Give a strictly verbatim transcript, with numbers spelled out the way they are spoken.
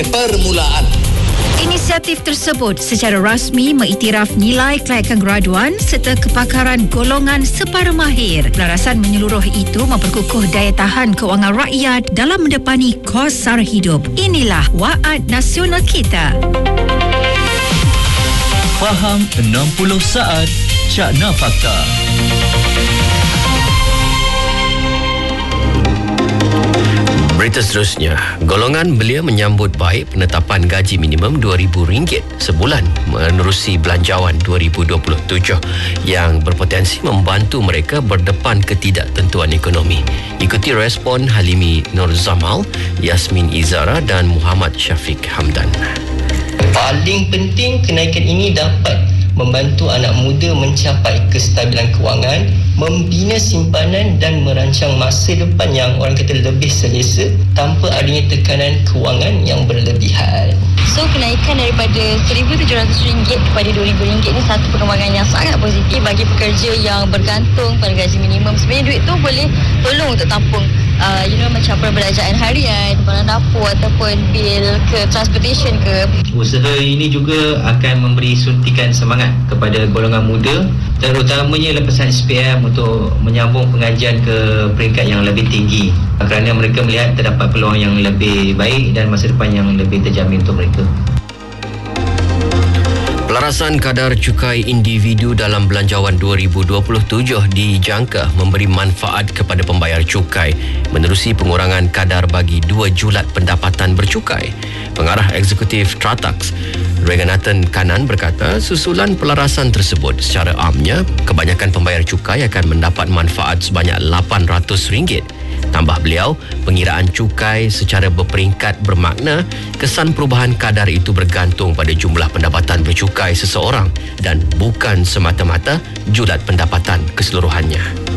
Permulaan. Inisiatif tersebut secara rasmi mengiktiraf nilai kelayakan graduan serta kepakaran golongan separuh mahir. Pelarasan menyeluruh itu memperkukuh daya tahan kewangan rakyat dalam mendepani kos sara hidup. Inilah Waad Nasional kita. Faham enam puluh saat Cakna Fakta. Berita seterusnya, golongan belia menyambut baik penetapan gaji minimum dua ribu ringgit sebulan menerusi belanjawan dua ribu dua puluh tujuh yang berpotensi membantu mereka berdepan ketidaktentuan ekonomi. Ikuti respon Halimi Nur Zamal, Yasmin Izara dan Muhammad Syafiq Hamdan. Paling penting, kenaikan ini dapat membantu anak muda mencapai kestabilan kewangan, membina simpanan dan merancang masa depan yang orang kata lebih selesa tanpa adanya tekanan kewangan yang berlebihan. So, kenaikan daripada seribu tujuh ratus ringgit kepada dua ribu ringgit ni satu perkembangan yang sangat positif bagi pekerja yang bergantung pada gaji minimum. Sebenarnya duit tu boleh tolong untuk tampung uh, you know, macam perbelanjaan harian, barang dapur ataupun bil ke transportation ke. Usaha ini juga akan memberi suntikan semangat kepada golongan muda, terutamanya lepasan S P M untuk menyambung pengajian ke peringkat yang lebih tinggi kerana mereka melihat terdapat peluang yang lebih baik dan masa depan yang lebih terjamin untuk mereka. Pelarasan kadar cukai individu dalam belanjawan dua ribu dua puluh tujuh dijangka memberi manfaat kepada pembayar cukai menerusi pengurangan kadar bagi dua julat pendapatan bercukai. Pengarah Eksekutif Tratax, Reganathan Kanan berkata, susulan pelarasan tersebut secara amnya, kebanyakan pembayar cukai akan mendapat manfaat sebanyak lapan ratus ringgit. Tambah beliau, pengiraan cukai secara berperingkat bermakna kesan perubahan kadar itu bergantung pada jumlah pendapatan bercukai seseorang dan bukan semata-mata julat pendapatan keseluruhannya.